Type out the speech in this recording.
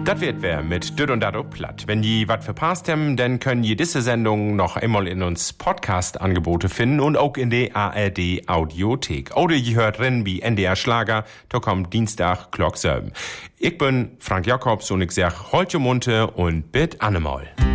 Das wird wer mit Düt und Dat op Platt. Wenn die was verpasst haben, dann können die diese Sendung noch einmal in uns Podcast-Angebote finden und auch in der ARD-Audiothek. Oder ihr hört rein wie NDR Schlager, da kommt Dienstag Glock 7. Ich bin Frank Jakobs und ich sag, halt Munte und bitte Annemal.